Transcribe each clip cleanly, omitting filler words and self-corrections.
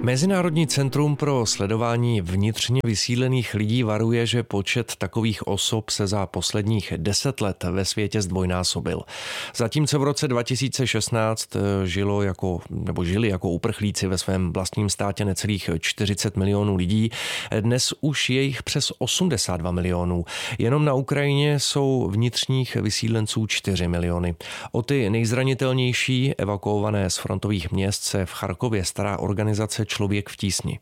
Mezinárodní centrum pro sledování vnitřně vysídlených lidí varuje, že počet takových osob se za posledních 10 let ve světě zdvojnásobil. Zatímco v roce 2016 žili jako uprchlíci ve svém vlastním státě necelých 40 milionů lidí, dnes už je jich přes 82 milionů. Jenom na Ukrajině jsou vnitřních vysídlenců 4 miliony. O ty nejzranitelnější, evakuované z frontových měst, se v Charkově stará organizace Člověk v tísni.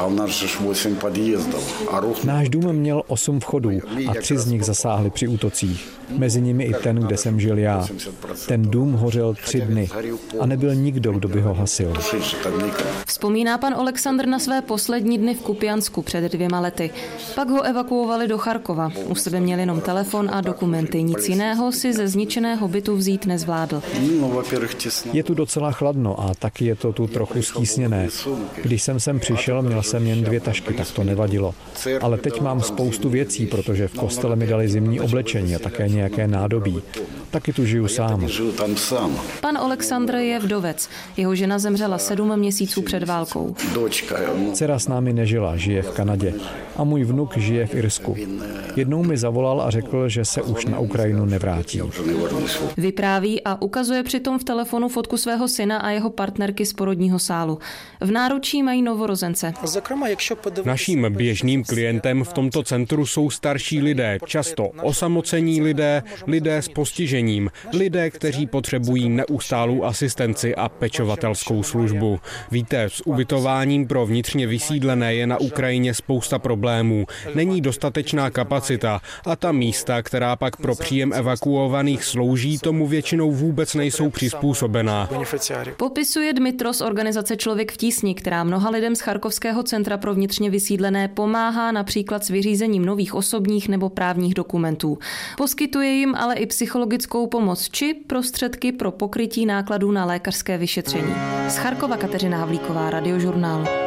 Náš dům měl 8 vchodů a 3 z nich zasáhly při útocích. Mezi nimi i ten, kde jsem žil já. Ten dům hořel 3 dny a nebyl nikdo, kdo by ho hasil. Vzpomíná pan Oleksandr na své poslední dny v Kupiansku před 2 lety. Pak ho evakuovali do Charkova. U sebe měl jenom telefon a dokumenty. Nic jiného si ze zničeného bytu vzít nezvládl. Je tu docela chladno a taky je to tu trochu stísněné. Když jsem sem přišel, měl jsem jen 2 tašky, tak to nevadilo. Ale teď mám spoustu věcí, protože v kostele mi dali zimní oblečení a také nějaké nádobí. Taky tu žiju sám. Pan Oleksandr je vdovec. Jeho žena zemřela 7 měsíců před válkou. Dcera s námi nežila, žije v Kanadě. A můj vnuk žije v Irsku. Jednou mi zavolal a řekl, že se už na Ukrajinu nevrátí. Vypráví a ukazuje přitom v telefonu fotku svého syna a jeho partnerky z porodního sálu. V náručí mají novorozence. Naším běžným klientem v tomto centru jsou starší lidé, často osamocení lidé s postižením, lidé, kteří potřebují neustálou asistenci a pečovatelskou službu. Víte, s ubytováním pro vnitřně vysídlené je na Ukrajině spousta problémů. Není dostatečná kapacita a ta místa, která pak pro příjem evakuovaných slouží, tomu většinou vůbec nejsou přizpůsobená. Popisuje Dmitro z organizace Člověk v tísni, která mnoha lidem z Charkovského centra pro vnitřně vysídlené pomáhá například s vyřízením nových osobních nebo právních dokumentů. Poskytuje jim ale i psychologickou pomoc či prostředky pro pokrytí nákladů na lékařské vyšetření. Z Charkova Kateřina Havlíková, Radiožurnál.